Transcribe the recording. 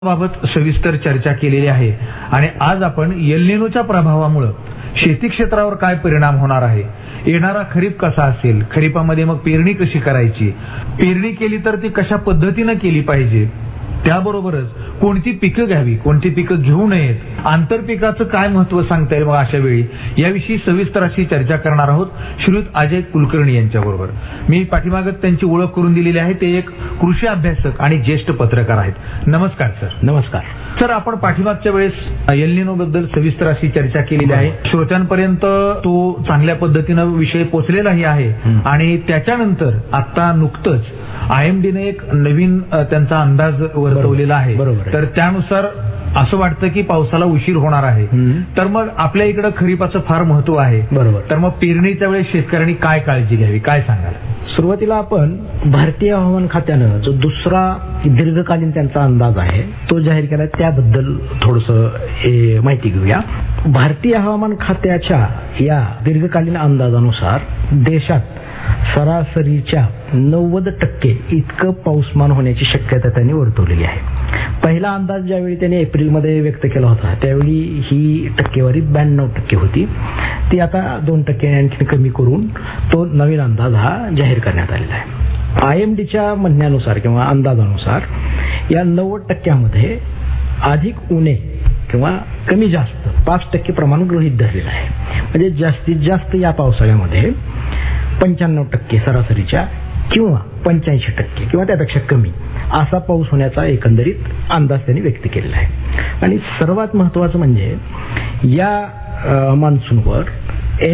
बाबत सविस्तर चर्चा केलेली आहे आणि आज आपण एल निनोच्या प्रभावामुळे शेती क्षेत्रावर काय परिणाम होणार आहे, येणारा खरीप कसा असेल, खरीपामध्ये मग पेरणी कशी करायची, पेरणी केली तर ती कशा पद्धतीनं केली पाहिजे, त्याबरोबरच कोणती पिकं घ्यावी, कोणती पिकं घेऊ नयेत, आंतरपिकाचं काय महत्व सांगता येईल मग अशा वेळी, याविषयी सविस्तर अशी चर्चा करणार आहोत श्रीयुत अजय कुलकर्णी यांच्याबरोबर. मी पाठीमागत त्यांची ओळख करून दिलेली आहे. ते एक कृषी अभ्यासक आणि ज्येष्ठ पत्रकार आहेत. नमस्कार सर. नमस्कार सर, आपण पाठीमागच्या वेळेस एल निनो बद्दल सविस्तर अशी चर्चा केलेली आहे. श्रोत्यांपर्यंत तो चांगल्या पद्धतीनं विषय पोहोचलेलाही आहे आणि त्याच्यानंतर आता नुकतंच IMDने एक नवीन त्यांचा अंदाज वर्तवलेला आहे. तर त्यानुसार असं वाटतं की पावसाला उशीर होणार आहे. तर मग आपल्या इकडे खरीपाचं फार महत्व आहे. बरोबर. तर मग पेरणीच्या वेळेस शेतकऱ्यांनी काय काळजी घ्यावी, काय सांगाल? सुरुवातीला आपण भारतीय हवामान खात्यानं जो दुसरा दीर्घकालीन त्यांचा अंदाज आहे तो जाहीर केला, त्याबद्दल थोडस माहिती घेऊया. भारतीय हवामान खात्याच्या या दीर्घकालीन अंदाजानुसार देशात सरासरीच्या 90% इतकं पाऊसमान होण्याची शक्यता त्यांनी वर्तवलेली आहे. पहिला अंदाज ज्यावेळी त्यांनी एप्रिलमध्ये व्यक्त केला होता त्यावेळी ही टक्केवारी 92% होती. ती आता 2% आणखी कमी करून तो नवीन अंदाज हा जाहीर करण्यात आलेला आहे. IMDच्या म्हणण्यानुसार किंवा अंदाजानुसार या 90% अधिक उणे किंवा कमी जास्त 5% प्रमाण गृहीत धरलेलं आहे. म्हणजे जास्तीत जास्त या पावसाळ्यामध्ये 95% सरासरीच्या किंवा 85% किंवा त्यापेक्षा कमी असा पाऊस होण्याचा एकंदरीत अंदाज त्यांनी व्यक्त केलेला आहे. आणि सर्वात महत्वाचं म्हणजे या मान्सूनवर